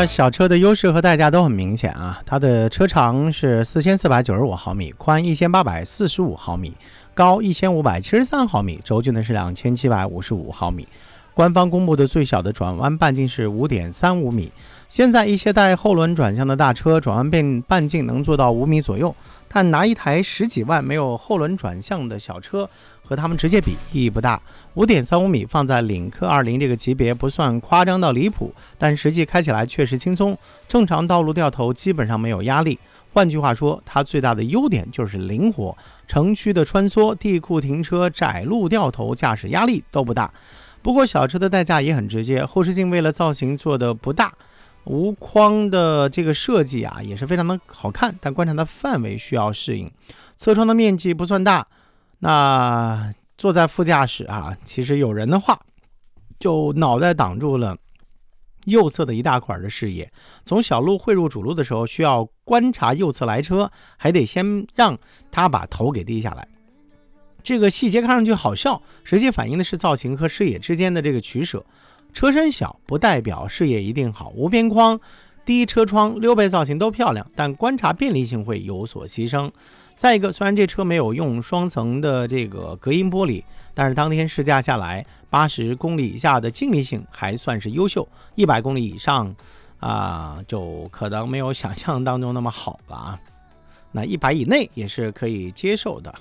那小车的优势和代价都很明显啊，它的车长是4495毫米，宽1845毫米，高1573毫米，轴距呢是2755毫米。官方公布的最小的转弯半径是 5.35 米。现在一些带后轮转向的大车转弯半径能做到5米左右，但拿一台10几万没有后轮转向的小车和它们直接比意义不大。5.35 米放在领克20这个级别不算夸张到离谱，但实际开起来确实轻松，正常道路掉头基本上没有压力。换句话说，它最大的优点就是灵活，城区的穿梭、地库停车、窄路掉头驾驶压力都不大。不过小车的代价也很直接，后视镜为了造型做的不大，无框的这个设计啊也是非常的好看，但观察的范围需要适应。侧窗的面积不算大，那坐在副驾驶啊，其实有人的话就脑袋挡住了右侧的一大块的视野，从小路汇入主路的时候需要观察右侧来车，还得先让他把头给低下来。这个细节看上去好笑，实际反映的是造型和视野之间的这个取舍。车身小不代表视野一定好，无边框、低车窗、溜背造型都漂亮，但观察便利性会有所牺牲。再一个，虽然这车没有用双层的这个隔音玻璃，但是当天试驾下来，80公里以下的静谧性还算是优秀，100公里以上就可能没有想象当中那么好了啊。那100以内也是可以接受的。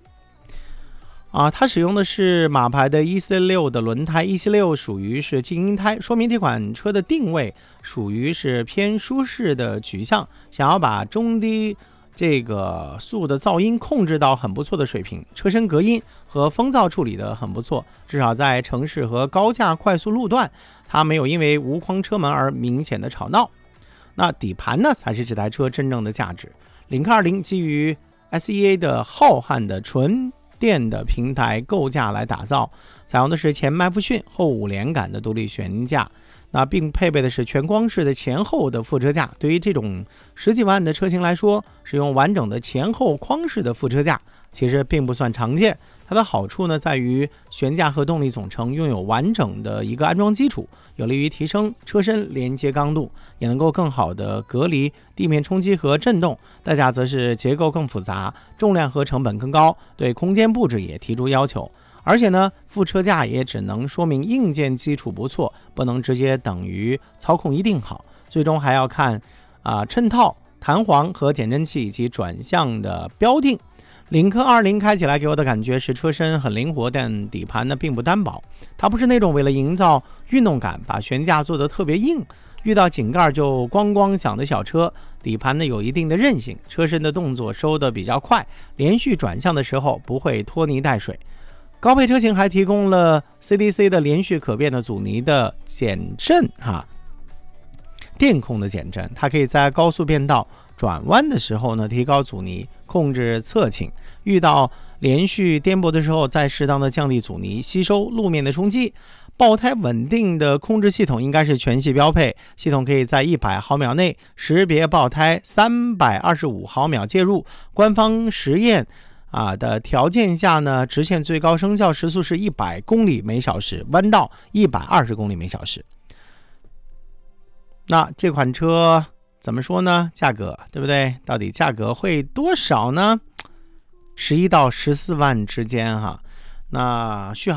它使用的是马牌的146的轮胎，146属于是静音胎，说明这款车的定位属于是偏舒适的取向，想要把中低这个速的噪音控制到很不错的水平，车身隔音和风噪处理的很不错，至少在城市和高架快速路段，它没有因为无框车门而明显的吵闹。那底盘呢，才是这台车真正的价值。领克20基于 SEA 的浩瀚的纯电的平台构架来打造，采用的是前麦弗逊后5连杆的独立悬架，那并配备的是全光式的前后的副车架。对于这种10几万的车型来说，使用完整的前后框式的副车架其实并不算常见。它的好处呢，在于悬架和动力总成拥有完整的一个安装基础，有利于提升车身连接刚度，也能够更好的隔离地面冲击和震动。代价则是结构更复杂，重量和成本更高，对空间布置也提出要求。而且呢，副车架也只能说明硬件基础不错，不能直接等于操控一定好，最终还要看衬套、弹簧和减震器以及转向的标定。领克20开起来给我的感觉是车身很灵活，但底盘呢并不单薄。它不是那种为了营造运动感把悬架做得特别硬，遇到井盖就咣咣响的小车。底盘呢有一定的韧性，车身的动作收得比较快，连续转向的时候不会拖泥带水。高配车型还提供了 CDC 的连续可变的阻尼的减震电控的减震，它可以在高速变道转弯的时候呢提高阻尼，控制侧倾，遇到连续颠簸的时候再适当的降低阻尼，吸收路面的冲击。爆胎稳定的控制系统应该是全系标配，系统可以在100毫秒内识别爆胎，325毫秒介入。官方实验的条件下呢，直线最高升效时速是100公里每小时，弯道120公里每小时。那这款车怎么说呢？价格对不对？到底价格会多少呢？11到14万之间那续航